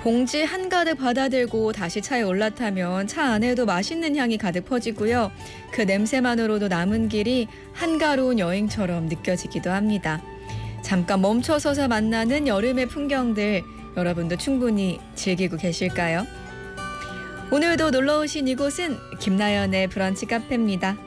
봉지 한가득 받아들고 다시 차에 올라타면 차 안에도 맛있는 향이 가득 퍼지고요. 그 냄새만으로도 남은 길이 한가로운 여행처럼 느껴지기도 합니다. 잠깐 멈춰서서 만나는 여름의 풍경들, 여러분도 충분히 즐기고 계실까요? 오늘도 놀러 오신 이곳은 김나연의 브런치 카페입니다.